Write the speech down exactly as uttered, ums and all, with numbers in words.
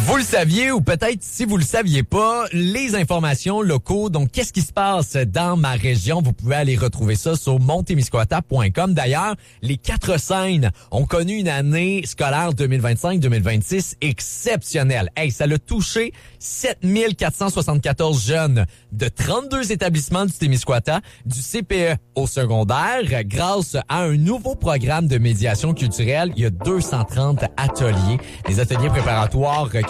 Vous le saviez ou peut-être si vous le saviez pas, les informations locaux, donc qu'est-ce qui se passe dans ma région, vous pouvez aller retrouver ça sur montemiscouata point com. D'ailleurs, les quatre scènes ont connu une année scolaire deux mille vingt-cinq deux mille vingt-six exceptionnelle. Hey, ça l'a touché sept mille quatre cent soixante-quatorze jeunes de trente-deux établissements du Témiscouata, du C P E au secondaire, grâce à un nouveau programme de médiation culturelle. Il y a deux cent trente ateliers, des ateliers préparatoires